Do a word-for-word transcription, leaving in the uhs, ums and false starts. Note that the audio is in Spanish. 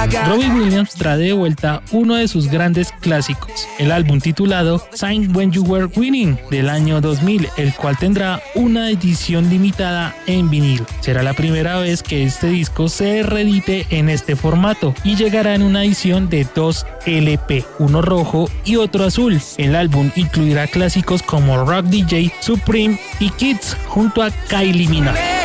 Robbie Williams trae de vuelta uno de sus grandes clásicos, el álbum titulado Sign When You Were Winning del año dos mil, el cual tendrá una edición limitada en vinil. Será la primera vez que este disco se reedite en este formato y llegará en una edición de dos L P, uno rojo y otro azul. El álbum incluirá clásicos como Rock D J, Supreme y Kids junto a Kylie Minogue.